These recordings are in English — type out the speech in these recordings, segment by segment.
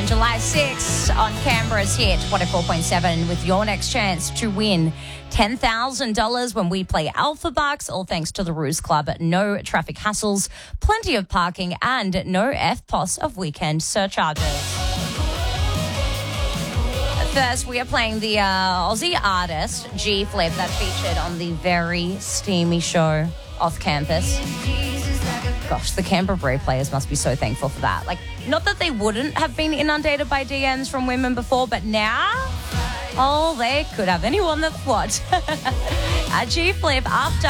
on July 6th on Canberra's Hit 104.7 with your next chance to win $10,000 when we play Alpha Bucks, all thanks to the Ruse Club. No traffic hassles, plenty of parking and no FPOS of weekend surcharges. First, we are playing the Aussie artist G Flip that featured on the very steamy show off campus. Gosh, the Canberra players must be so thankful for that. Like, not that they wouldn't have been inundated by DMs from women before, but now, oh, they could have anyone that what? A G Flip after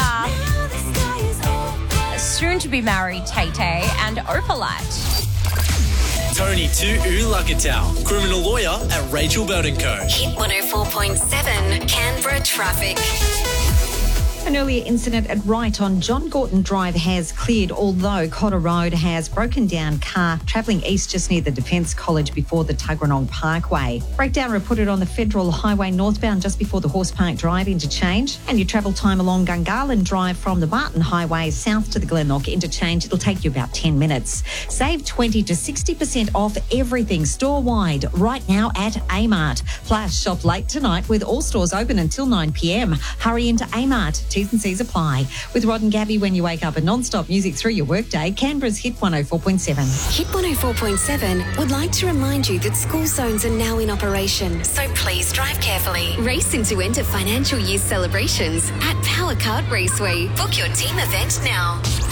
soon-to-be married Tay-Tay and Opalite. Tony to Ulakatau, criminal lawyer at Rachel Burton Co. Hit 104.7 Canberra traffic. An earlier incident at Wright on John Gorton Drive has cleared, although Cotter Road has broken down car travelling east just near the Defence College before the Tuggeranong Parkway. Breakdown reported on the Federal Highway northbound just before the Horse Park Drive interchange, and your travel time along Gungahlin Drive from the Martin Highway south to the Glenlock interchange. It'll take you about 10 minutes. Save 20 to 60% off everything store-wide right now at Amart. Plus, shop late tonight with all stores open until 9 p.m. Hurry into Amart. T's and C's apply. With Rod and Gabby when you wake up and non-stop music through your workday, Canberra's Hit 104.7. Hit 104.7 would like to remind you that school zones are now in operation, so please drive carefully. Race into end of financial year celebrations at Power Kart Raceway. Book your team event now.